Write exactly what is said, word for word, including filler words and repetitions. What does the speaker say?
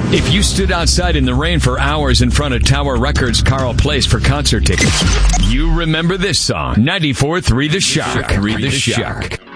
If you stood outside in the rain for hours in front of Tower Records Carl Place for concert tickets, you remember this song. ninety-four point three The Shock. The Shock.